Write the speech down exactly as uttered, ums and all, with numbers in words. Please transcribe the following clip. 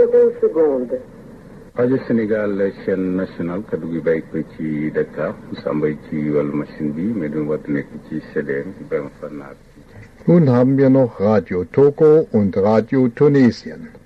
zéro seconde. Radio Sénégal chaîne nationale kaddu gi bàyyi ko ci Dakar Sambay ci wàllu machine bi mais du wat nekk ci C D M Ibrahima Fannaat. Nun haben wir noch Radio Togo und Radio Tunesien.